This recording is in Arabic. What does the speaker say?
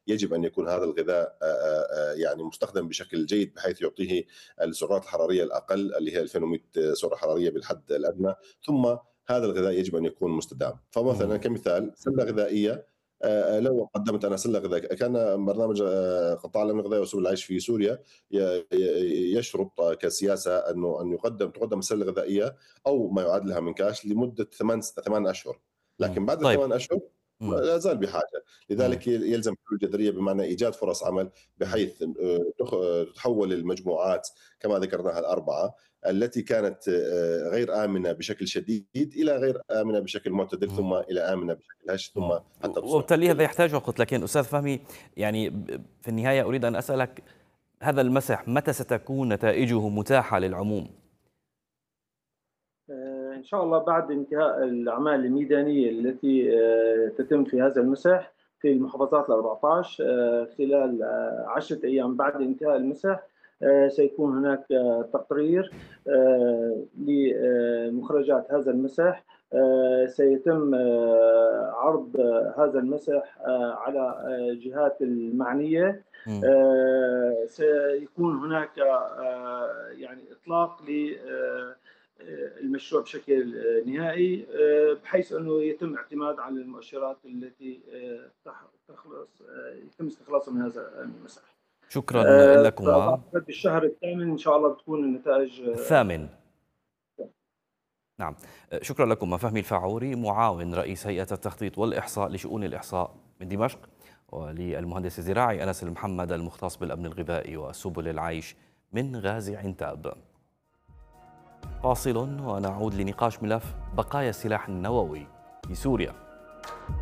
يجب أن يكون هذا الغذاء يعني مستخدم بشكل جيد بحيث يعطيه السعرات الحرارية الأقل اللي هي 2100 سعرة حرارية بالحد الأدنى، ثم هذا الغذاء يجب أن يكون مستدام. فمثلا مم. كمثال سلة غذائية، لو قدمت أنا سلة غذائية، كان برنامج قطاع الأمن الغذائي وسبل العيش في سوريا يشرط كسياسة أن تقدم سلة غذائية أو ما يعادلها من كاش لمدة 8 أشهر، مم. لكن بعد طيب. ال8 أشهر مم. لا زال بحاجة. مم. لذلك يلزم حلول جذرية بمعنى إيجاد فرص عمل مم. بحيث تتحول المجموعات كما ذكرناها الأربعة التي كانت غير آمنة بشكل شديد إلى غير آمنة بشكل معتدل، مم. ثم إلى آمنة بشكل هش، ثم مم. حتى تصبح وبالتالي هذا معتدلة. يحتاج وقت، لكن أستاذ فهمي، يعني في النهاية أريد أن أسألك، هذا المسح متى ستكون نتائجه متاحة للعموم؟ إن شاء الله بعد انتهاء الأعمال الميدانية التي تتم في هذا المسح في المحافظات ال14 خلال 10 أيام بعد انتهاء المسح. سيكون هناك تقرير لمخرجات هذا المسح. سيتم عرض هذا المسح على الجهات المعنية. مم. سيكون هناك يعني إطلاق المشروع بشكل نهائي، بحيث أنه يتم الاعتماد على المؤشرات التي يتم استخلاصها من هذا المسح. شكرا لكما. فأعتقد بالشهر الثامن إن شاء الله بتكون النتائج. الثامن. نعم. شكرا لكم. فهمي الفاعوري، معاون رئيس هيئة التخطيط والإحصاء لشؤون الإحصاء من دمشق، وللمهندس الزراعي أنس المحمد المختص بالأمن الغذائي وسبل العيش من غازي عنتاب. فاصل ونعود لنقاش ملف بقايا السلاح النووي في سوريا.